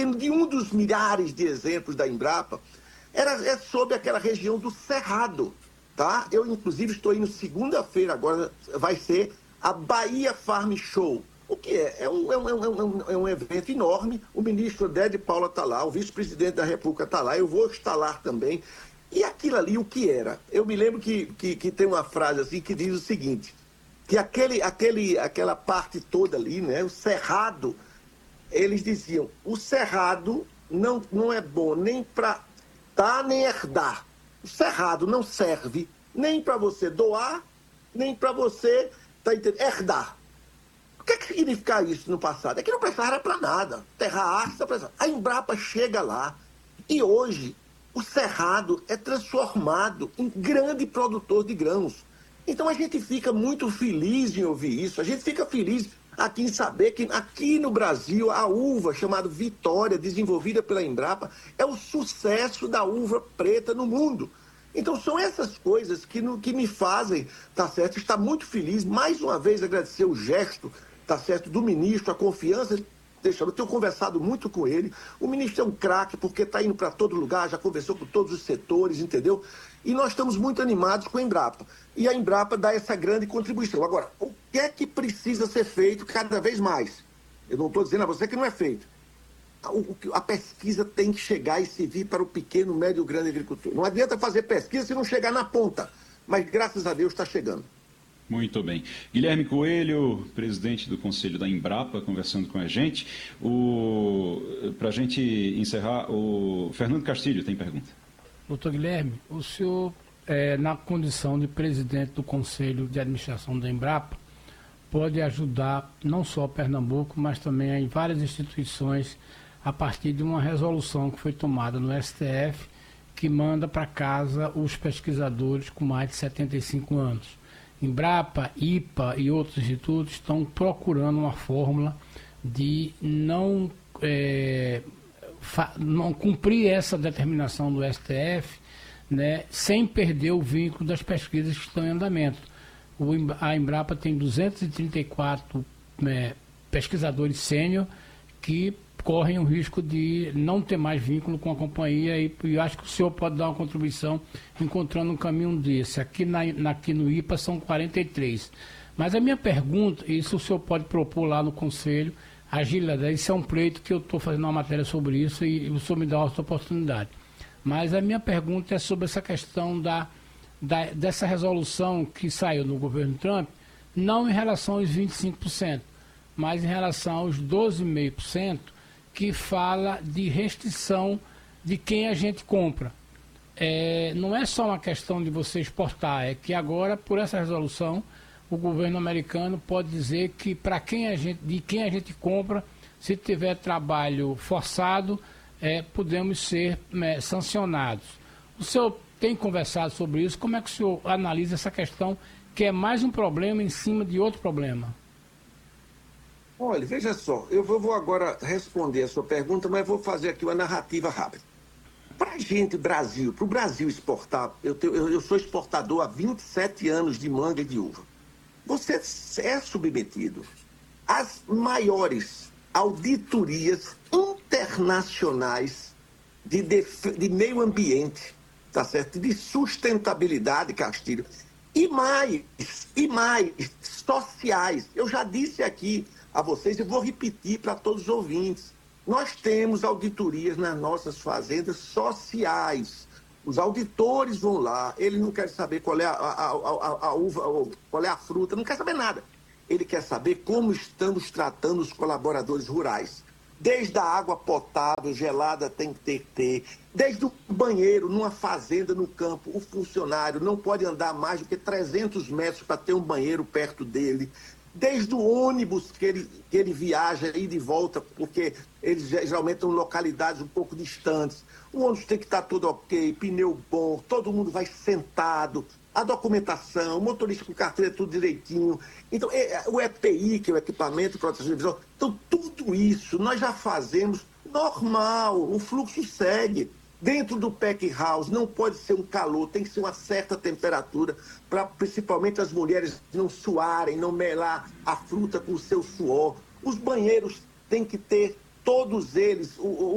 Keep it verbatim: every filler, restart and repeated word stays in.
lembro de um dos milhares de exemplos da Embrapa, era, é sobre aquela região do Cerrado, tá? Eu, inclusive, estou indo segunda-feira agora, vai ser a Bahia Farm Show. O que é? É um, é um, é um, é um evento enorme, o ministro Oded Paula está lá, o vice-presidente da República está lá, eu vou estar lá também. E aquilo ali, o que era? Eu me lembro que, que, que tem uma frase assim que diz o seguinte, que aquele, aquele, aquela parte toda ali, né, o Cerrado, eles diziam, o Cerrado não, não é bom nem para dar nem herdar. O Cerrado não serve nem para você doar, nem para você tá entendendo, herdar. O que, é que significa isso no passado? É que não prestava para nada. Terra ácida, prestava. A Embrapa chega lá e hoje o Cerrado é transformado em grande produtor de grãos. Então a gente fica muito feliz em ouvir isso. A gente fica feliz aqui em saber que aqui no Brasil a uva chamada Vitória, desenvolvida pela Embrapa, é o sucesso da uva preta no mundo. Então são essas coisas que, no, que me fazem, tá certo, estar muito feliz. Mais uma vez agradecer o gesto, tá certo, do ministro, a confiança deixando. Eu tenho conversado muito com ele. O ministro é um craque porque está indo para todo lugar, já conversou com todos os setores, entendeu? E nós estamos muito animados com a Embrapa. E a Embrapa dá essa grande contribuição. Agora, o que é que precisa ser feito cada vez mais? Eu não estou dizendo a você que não é feito. A pesquisa tem que chegar e servir para o pequeno, médio e grande agricultor. Não adianta fazer pesquisa se não chegar na ponta. Mas, graças a Deus, está chegando. Muito bem. Guilherme Coelho, presidente do Conselho da Embrapa, conversando com a gente. O... Para a gente encerrar, o Fernando Castilho tem pergunta. Doutor Guilherme, o senhor, é, na condição de presidente do Conselho de Administração da Embrapa, pode ajudar não só Pernambuco, mas também em várias instituições a partir de uma resolução que foi tomada no S T F que manda para casa os pesquisadores com mais de setenta e cinco anos. Embrapa, I P A e outros institutos estão procurando uma fórmula de não, é, fa, não cumprir essa determinação do S T F, né, sem perder o vínculo das pesquisas que estão em andamento. O, a Embrapa tem duzentos e trinta e quatro é, pesquisadores sênior que correm o risco de não ter mais vínculo com a companhia e, e acho que o senhor pode dar uma contribuição encontrando um caminho desse. Aqui, na, na, aqui no I P A são quarenta e três. Mas a minha pergunta, isso o senhor pode propor lá no Conselho, agilidade, isso é um pleito que eu estou fazendo uma matéria sobre isso e, e o senhor me dá essa oportunidade. Mas a minha pergunta é sobre essa questão da, da, dessa resolução que saiu no governo Trump, não em relação aos vinte e cinco por cento, mas em relação aos doze vírgula cinco por cento, que fala de restrição de quem a gente compra. É, não é só uma questão de você exportar, é que agora, por essa resolução, o governo americano pode dizer que para quem a gente, de quem a gente compra, se tiver trabalho forçado, é, podemos ser é, sancionados. O senhor tem conversado sobre isso? Como é que o senhor analisa essa questão, que é mais um problema em cima de outro problema? Olha, veja só, eu vou agora responder a sua pergunta, mas vou fazer aqui uma narrativa rápida. Para a gente, Brasil, para o Brasil exportar, eu, tenho, eu sou exportador há vinte e sete anos de manga e de uva. Você é submetido às maiores auditorias internacionais de, def... de meio ambiente, tá certo? De sustentabilidade, Castilho. E mais, e mais, sociais. Eu já disse aqui a vocês, eu vou repetir para todos os ouvintes. Nós temos auditorias nas nossas fazendas sociais. Os auditores vão lá, eles não querem saber qual é a, a, a, a uva, qual é a fruta, não quer saber nada. Ele quer saber como estamos tratando os colaboradores rurais. Desde a água potável, gelada, tem que ter, ter. Desde o banheiro, numa fazenda, no campo, o funcionário não pode andar mais do que trezentos metros para ter um banheiro perto dele. Desde o ônibus que ele, que ele viaja e de volta, porque eles geralmente estão em localidades um pouco distantes. O ônibus tem que estar todo ok, pneu bom, todo mundo vai sentado, a documentação, o motorista com carteira, tudo direitinho. Então, o E P I, que é o equipamento de proteção de visão, então tudo isso nós já fazemos normal, o fluxo segue. Dentro do pack house não pode ser um calor, tem que ser uma certa temperatura para principalmente as mulheres não suarem, não melar a fruta com o seu suor. Os banheiros têm que ter, todos eles, o,